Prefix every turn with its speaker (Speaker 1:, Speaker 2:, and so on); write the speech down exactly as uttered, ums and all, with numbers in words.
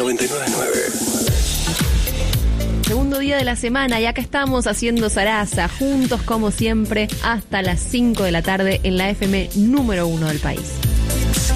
Speaker 1: noventa y nueve punto nueve.
Speaker 2: Segundo día de la semana y acá estamos haciendo Zaraza, juntos como siempre, hasta las cinco de la tarde en la F M número uno del país.